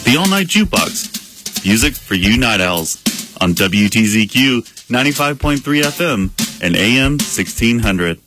The All Night Jukebox. Music for you night owls. On WTZQ 95.3 FM and AM 1600.